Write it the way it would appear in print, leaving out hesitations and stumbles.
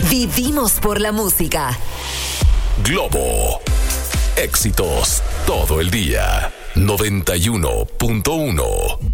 Vivimos por la música. Globo. Éxitos todo el día. 91.1